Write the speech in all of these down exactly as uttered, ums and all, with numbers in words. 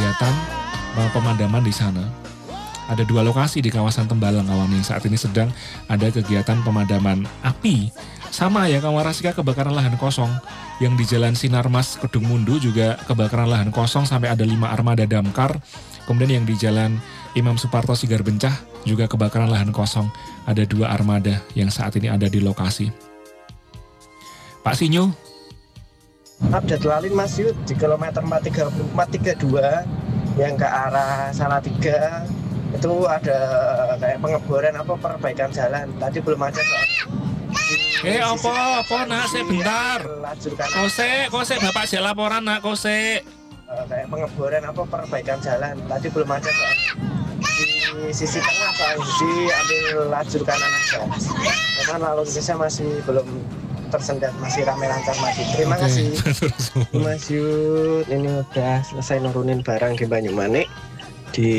kegiatan uh, pemadaman di sana. Ada dua lokasi di kawasan Tembalang kawan yang saat ini sedang ada kegiatan pemadaman api. Sama ya kawan Rasika, kebakaran lahan kosong yang di Jalan Sinarmas Kedung Mundu juga kebakaran lahan kosong sampai ada lima armada damkar. Kemudian yang di Jalan Imam Suparto Sigar Bencah juga kebakaran lahan kosong, ada dua armada yang saat ini ada di lokasi. Pak Sinyo. Update lalin Mas Yud di kilometer empat tiga dua yang ke arah Salatiga. Itu ada kayak pengeboran apa perbaikan jalan. Tadi belum ada soal. Eh apa apa nak saya bentar. Kose kose bapak saya laporan nak kose. Uh, kayak pengeboran apa perbaikan jalan. Tadi belum ada soal. Di sisi tengah soal di ambil lajur kanan aja. Karena lalu lintasnya masih belum tersendat, masih rame lancar masih. Terima okay. kasih Mas Yud. Ini udah selesai nurunin barang di Banyumanik. Di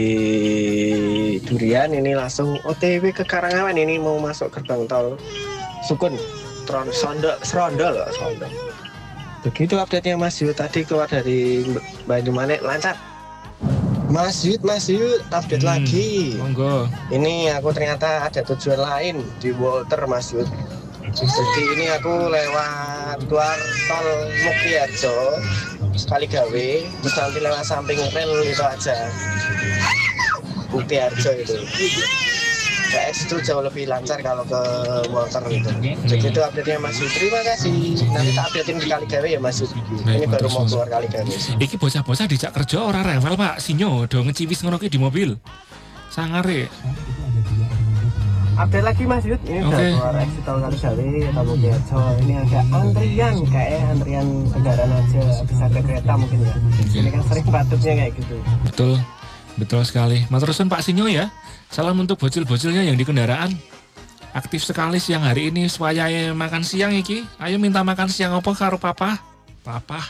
Durian ini langsung O T W ke Karangawan, ini mau masuk gerbang tol Sukun Tron Sondo Serondo loh Sondo. Begitu update-nya Mas Yud, tadi keluar dari Banyumanik lancar. Mas Yud, Mas Yud, update hmm, lagi. Monggo. Ini aku ternyata ada tujuan lain di Walter Mas Yud. Jadi ini aku lewat keluar tol Muktiharjo Kaligawe, terus nanti lewat samping rel itu aja. Muktiharjo itu. K S itu jauh lebih lancar kalau ke Walter itu. Jadi itu update-nya Mas Yud. Terima kasih. Nanti tak update-in di Kaligawe ya Mas Yud. Ini baru mau keluar Kaligawe. Iki bocah-bocah dijak kerja ora rewel Pak Sinyo, do ngeciwis ngono ki di mobil. Sangare. Update lagi Mas Yud, ini okay. Udah keluar exit tol Kaligawe atau Muktiharjo. Ini agak antrian, kayak antrian kendaraan aja, bisa ada kereta mungkin ya. Okay. Ini kan sering patutnya kayak gitu. Betul, betul sekali. Materusan Pak Sinyo ya. Salam untuk bocil-bocilnya yang di kendaraan. Aktif sekali siang hari ini, supaya makan siang iki. Ayo minta makan siang apa karo papa? Papa.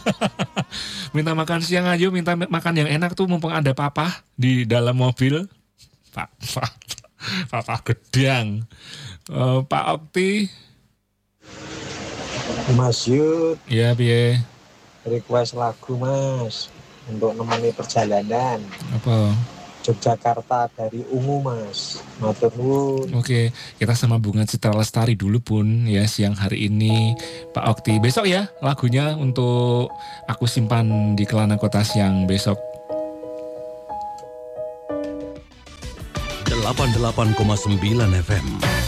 Minta makan siang ayo, minta makan yang enak tuh mumpung ada papa di dalam mobil. Papa. Papa Gedang. uh, Pak Okti. Mas Yud. Iya piye? Request lagu Mas untuk nemeni perjalanan. Apa? Yogyakarta dari Ungu Mas. Matur nuwun. Oke, kita sama Bunga Citra Lestari dulu pun ya siang hari ini Pak Okti. Besok ya lagunya untuk aku simpan di Kelana Kota siang besok. delapan puluh delapan koma sembilan F M